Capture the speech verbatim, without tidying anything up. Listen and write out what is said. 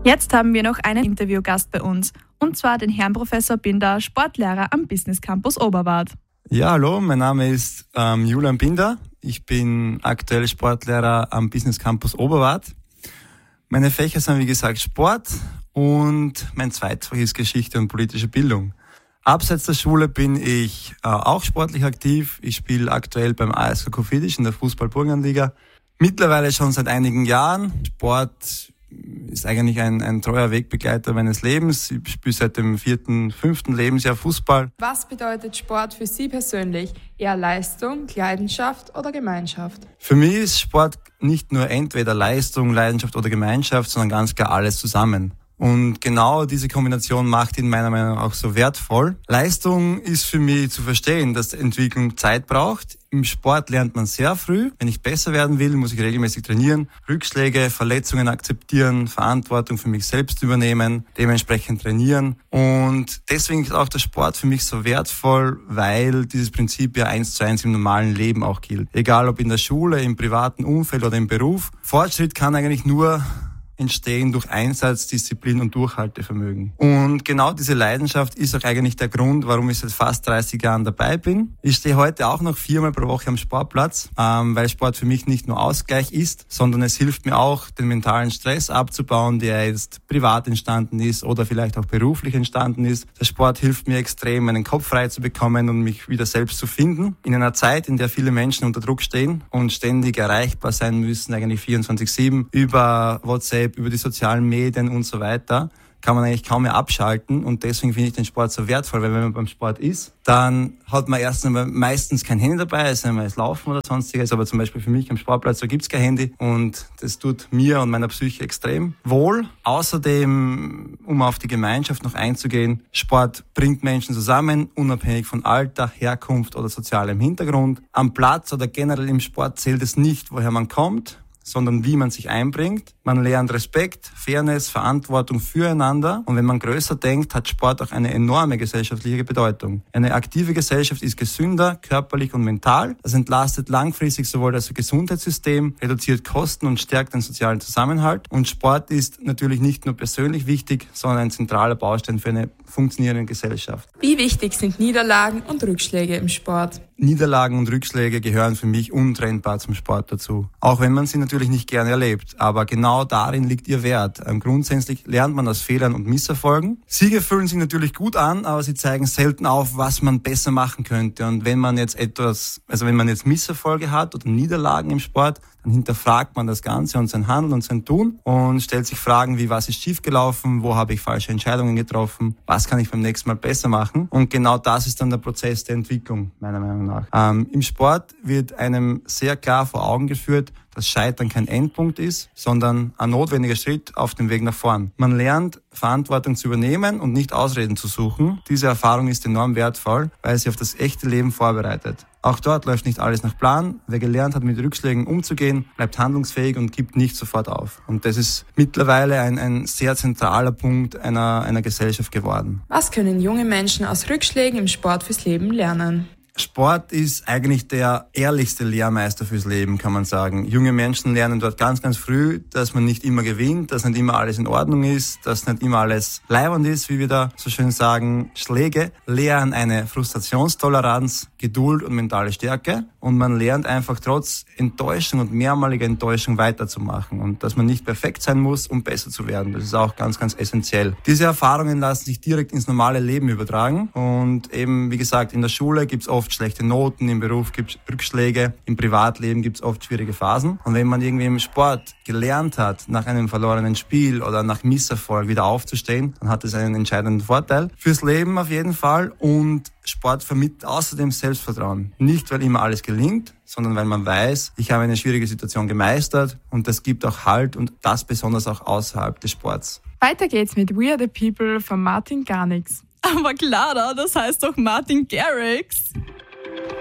Jetzt haben wir noch einen Interviewgast bei uns, und zwar den Herrn Professor Binder, Sportlehrer am Business Campus Oberwart. Ja, hallo, mein Name ist ähm, Julian Binder. Ich bin aktuell Sportlehrer am Business Campus Oberwart. Meine Fächer sind wie gesagt Sport und mein Zweitfach ist Geschichte und politische Bildung. Abseits der Schule bin ich äh, auch sportlich aktiv. Ich spiele aktuell beim A S K Cofidis in der Fußball-Burgenlandliga. Mittlerweile schon seit einigen Jahren. Sport ist eigentlich ein, ein treuer Wegbegleiter meines Lebens. Ich spiele seit dem vierten, fünften Lebensjahr Fußball. Was bedeutet Sport für Sie persönlich? Eher Leistung, Leidenschaft oder Gemeinschaft? Für mich ist Sport nicht nur entweder Leistung, Leidenschaft oder Gemeinschaft, sondern ganz klar alles zusammen. Und genau diese Kombination macht ihn meiner Meinung nach auch so wertvoll. Leistung ist für mich zu verstehen, dass die Entwicklung Zeit braucht. Im Sport lernt man sehr früh. Wenn ich besser werden will, muss ich regelmäßig trainieren, Rückschläge, Verletzungen akzeptieren, Verantwortung für mich selbst übernehmen, dementsprechend trainieren. Und deswegen ist auch der Sport für mich so wertvoll, weil dieses Prinzip ja eins zu eins im normalen Leben auch gilt. Egal ob in der Schule, im privaten Umfeld oder im Beruf. Fortschritt kann eigentlich nur entstehen durch Einsatz, Disziplin und Durchhaltevermögen. Und genau diese Leidenschaft ist auch eigentlich der Grund, warum ich seit fast dreißig Jahren dabei bin. Ich stehe heute auch noch viermal pro Woche am Sportplatz, ähm, weil Sport für mich nicht nur Ausgleich ist, sondern es hilft mir auch, den mentalen Stress abzubauen, der jetzt privat entstanden ist oder vielleicht auch beruflich entstanden ist. Der Sport hilft mir extrem, meinen Kopf frei zu bekommen und mich wieder selbst zu finden. In einer Zeit, in der viele Menschen unter Druck stehen und ständig erreichbar sein müssen, eigentlich vierundzwanzig sieben, über WhatsApp, über die sozialen Medien und so weiter, kann man eigentlich kaum mehr abschalten, und deswegen finde ich den Sport so wertvoll, weil wenn man beim Sport ist, dann hat man erst einmal meistens kein Handy dabei, also einmal das Laufen oder sonstiges, aber zum Beispiel für mich am Sportplatz, da gibt's kein Handy, und das tut mir und meiner Psyche extrem wohl. Außerdem, um auf die Gemeinschaft noch einzugehen, Sport bringt Menschen zusammen, unabhängig von Alter, Herkunft oder sozialem Hintergrund. Am Platz oder generell im Sport zählt es nicht, woher man kommt, sondern wie man sich einbringt. Man lernt Respekt, Fairness, Verantwortung füreinander. Und wenn man größer denkt, hat Sport auch eine enorme gesellschaftliche Bedeutung. Eine aktive Gesellschaft ist gesünder, körperlich und mental. Das entlastet langfristig sowohl das Gesundheitssystem, reduziert Kosten und stärkt den sozialen Zusammenhalt. Und Sport ist natürlich nicht nur persönlich wichtig, sondern ein zentraler Baustein für eine funktionierende Gesellschaft. Wie wichtig sind Niederlagen und Rückschläge im Sport? Niederlagen und Rückschläge gehören für mich untrennbar zum Sport dazu. Auch wenn man sie natürlich nicht gerne erlebt. Aber genau darin liegt ihr Wert. Grundsätzlich lernt man aus Fehlern und Misserfolgen. Siege fühlen sich natürlich gut an, aber sie zeigen selten auf, was man besser machen könnte. Und wenn man jetzt etwas, also wenn man jetzt Misserfolge hat oder Niederlagen im Sport, dann hinterfragt man das Ganze und sein Handeln und sein Tun und stellt sich Fragen wie, was ist schiefgelaufen, wo habe ich falsche Entscheidungen getroffen, was kann ich beim nächsten Mal besser machen. Und genau das ist dann der Prozess der Entwicklung, meiner Meinung nach. Ähm, Im Sport wird einem sehr klar vor Augen geführt, dass Scheitern kein Endpunkt ist, sondern ein notwendiger Schritt auf dem Weg nach vorn. Man lernt, Verantwortung zu übernehmen und nicht Ausreden zu suchen. Diese Erfahrung ist enorm wertvoll, weil sie auf das echte Leben vorbereitet. Auch dort läuft nicht alles nach Plan. Wer gelernt hat, mit Rückschlägen umzugehen, bleibt handlungsfähig und gibt nicht sofort auf. Und das ist mittlerweile ein, ein sehr zentraler Punkt einer, einer Gesellschaft geworden. Was können junge Menschen aus Rückschlägen im Sport fürs Leben lernen? Sport ist eigentlich der ehrlichste Lehrmeister fürs Leben, kann man sagen. Junge Menschen lernen dort ganz, ganz früh, dass man nicht immer gewinnt, dass nicht immer alles in Ordnung ist, dass nicht immer alles leiwand ist, wie wir da so schön sagen. Schläge lehren eine Frustrationstoleranz, Geduld und mentale Stärke. Und man lernt einfach trotz Enttäuschung und mehrmaliger Enttäuschung weiterzumachen. Und dass man nicht perfekt sein muss, um besser zu werden. Das ist auch ganz, ganz essentiell. Diese Erfahrungen lassen sich direkt ins normale Leben übertragen. Und eben, wie gesagt, in der Schule gibt's oft schlechte Noten, im Beruf gibt's Rückschläge, im Privatleben gibt's oft schwierige Phasen. Und wenn man irgendwie im Sport gelernt hat, nach einem verlorenen Spiel oder nach Misserfolg wieder aufzustehen, dann hat das einen entscheidenden Vorteil fürs Leben auf jeden Fall. Und Sport vermittelt außerdem Selbstvertrauen. Nicht, weil immer alles gelingt, sondern weil man weiß, ich habe eine schwierige Situation gemeistert, und das gibt auch Halt, und das besonders auch außerhalb des Sports. Weiter geht's mit We Are The People von Martin Garrix. Aber klar, das heißt doch Martin Garrix.